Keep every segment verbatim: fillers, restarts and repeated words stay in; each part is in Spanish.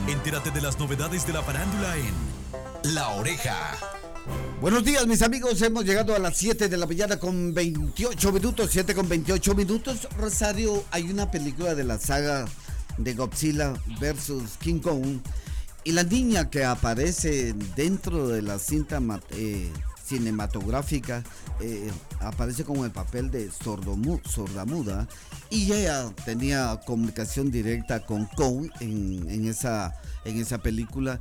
Entérate de las novedades de la farándula en La Oreja. Buenos días, mis amigos. Hemos llegado a las siete de la mañana con veintiocho minutos. siete con veintiocho minutos. Rosario, hay una película de la saga de Godzilla versus King Kong. Y la niña que aparece dentro de la cinta eh, cinematográfica eh, aparece con el papel de sordomu sordamuda. Y ella tenía comunicación directa con Kong en, en, esa, en esa película.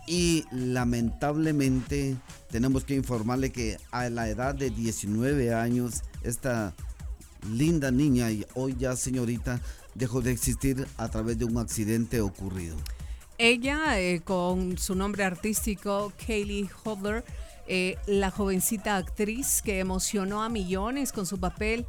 Y lamentablemente tenemos que informarle que a la edad de diecinueve años, esta linda niña y hoy ya señorita dejó de existir a través de un accidente ocurrido. Ella, eh, con su nombre artístico, Kaylee Hodler, eh, la jovencita actriz que emocionó a millones con su papel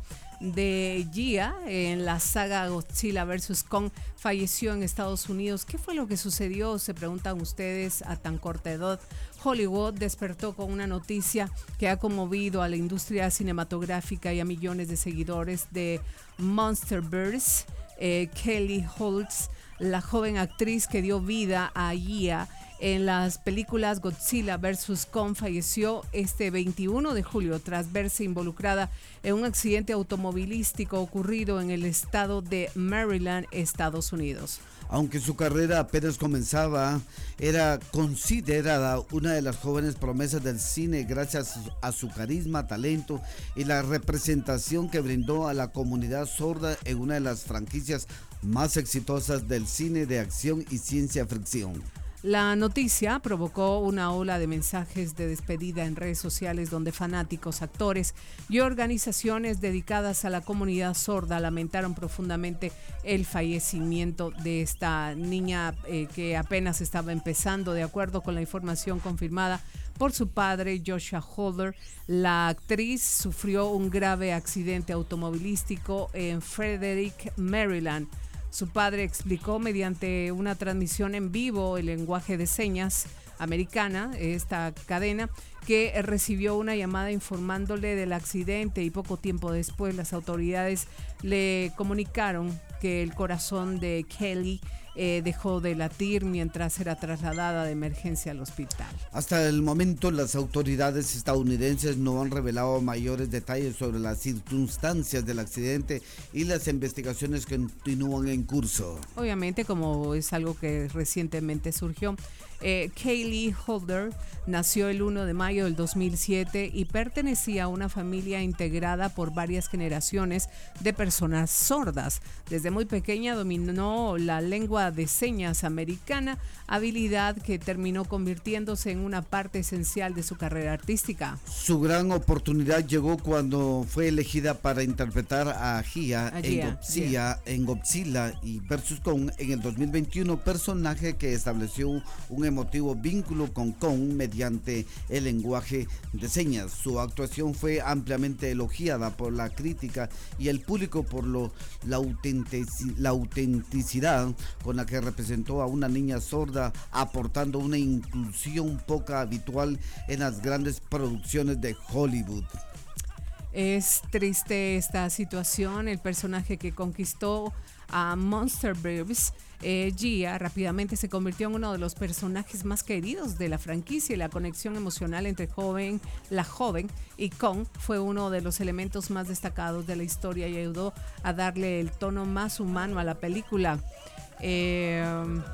de Gia en la saga Godzilla versus. Kong, falleció en Estados Unidos. ¿Qué fue lo que sucedió? Se preguntan ustedes a tan corta edad. Hollywood despertó con una noticia que ha conmovido a la industria cinematográfica y a millones de seguidores de Monsterverse. Eh, Kelly Holtz, la joven actriz que dio vida a Gia en las películas Godzilla versus. Kong, falleció este veintiuno de julio tras verse involucrada en un accidente automovilístico ocurrido en el estado de Maryland, Estados Unidos. Aunque su carrera apenas comenzaba, era considerada una de las jóvenes promesas del cine gracias a su carisma, talento y la representación que brindó a la comunidad sorda en una de las franquicias más exitosas del cine de acción y ciencia ficción. La noticia provocó una ola de mensajes de despedida en redes sociales donde fanáticos, actores y organizaciones dedicadas a la comunidad sorda lamentaron profundamente el fallecimiento de esta niña eh, que apenas estaba empezando. De acuerdo con la información confirmada por su padre, Joshua Hodler, la actriz sufrió un grave accidente automovilístico en Frederick, Maryland. Su padre explicó mediante una transmisión en vivo el lenguaje de señas americana, esta cadena, que recibió una llamada informándole del accidente y poco tiempo después las autoridades le comunicaron que el corazón de Kelly eh, dejó de latir mientras era trasladada de emergencia al hospital. Hasta el momento las autoridades estadounidenses no han revelado mayores detalles sobre las circunstancias del accidente y las investigaciones continúan en curso. Obviamente, como es algo que recientemente surgió, eh, Kaylee Hodler nació el primero de mayo del dos mil siete y pertenecía a una familia integrada por varias generaciones de personas sordas. Desde muy pequeña dominó la lengua de señas americana, habilidad que terminó convirtiéndose en una parte esencial de su carrera artística. Su gran oportunidad llegó cuando fue elegida para interpretar a Gia, a Gia en Godzilla, Gia. en Godzilla y versus. Kong en el dos mil veintiuno, personaje que estableció un emotivo vínculo con Kong mediante el lenguaje de señas. Su actuación fue ampliamente elogiada por la crítica y el público por lo, la, autentici, la autenticidad con la que representó a una niña sorda, aportando una inclusión poco habitual en las grandes producciones de Hollywood. Es triste esta situación. El personaje que conquistó a Monsterverse, eh, Gia, rápidamente se convirtió en uno de los personajes más queridos de la franquicia y la conexión emocional entre joven, la joven y Kong fue uno de los elementos más destacados de la historia y ayudó a darle el tono más humano a la película. Eh,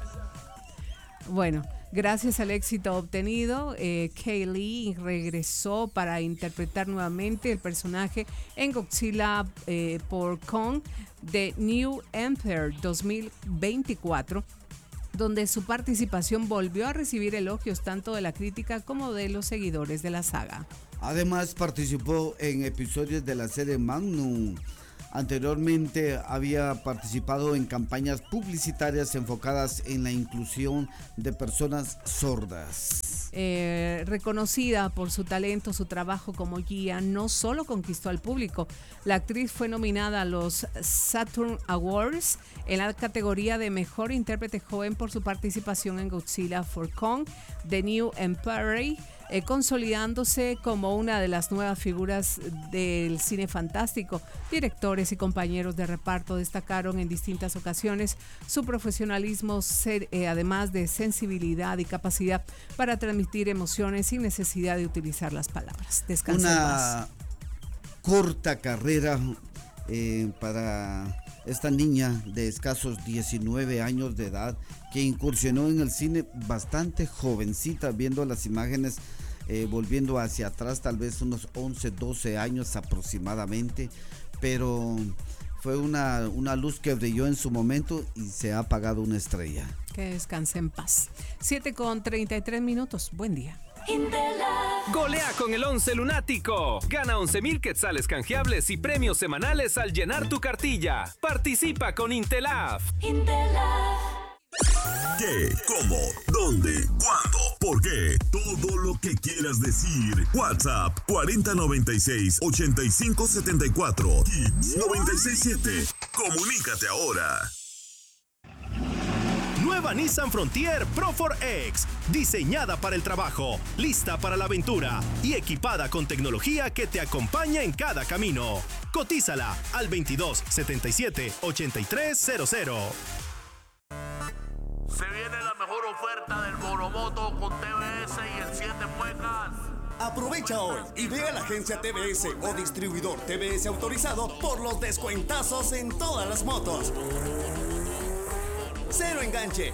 bueno, gracias al éxito obtenido, eh, Kaylee regresó para interpretar nuevamente el personaje en Godzilla eh, por Kong The New Emperor dos mil veinticuatro, donde su participación volvió a recibir elogios tanto de la crítica como de los seguidores de la saga. Además participó en episodios de la serie Magnum. Anteriormente había participado en campañas publicitarias enfocadas en la inclusión de personas sordas. Eh, reconocida por su talento, su trabajo como guía, no solo conquistó al público. La actriz fue nominada a los Saturn Awards en la categoría de Mejor Intérprete Joven por su participación en Godzilla for Kong, The New Emperor, eh, consolidándose como una de las nuevas figuras del cine fantástico. Directores y compañeros de reparto destacaron en distintas ocasiones su profesionalismo, ser, eh, además de sensibilidad y capacidad para transmitir emociones sin necesidad de utilizar las palabras. Descansa en paz. Una corta carrera eh, para esta niña de escasos diecinueve años de edad que incursionó en el cine bastante jovencita, viendo las imágenes, eh, volviendo hacia atrás, tal vez unos once, doce años aproximadamente, pero fue una, una luz que brilló en su momento y se ha apagado una estrella. Que descanse en paz. siete con treinta y tres minutos. Buen día. Golea con el once lunático. Gana once mil quetzales canjeables y premios semanales al llenar tu cartilla. Participa con Intelaf. ¿Qué? ¿Cómo? ¿Dónde? ¿Cuándo? ¿Por qué? Todo lo que quieras decir. WhatsApp cuarenta noventa y seis, ochenta y cinco setenta y cuatro. Hits noventa y seis siete. Comunícate ahora. Nueva Nissan Frontier Pro cuatro X, diseñada para el trabajo, lista para la aventura y equipada con tecnología que te acompaña en cada camino. Cotízala al veintidós setenta y siete ochenta y tres cero cero. Se viene la mejor oferta del Monomoto con T V S y el siete Muecas. Aprovecha hoy y ve a la agencia T V S o distribuidor T V S autorizado por los descuentazos en todas las motos. Cero enganche,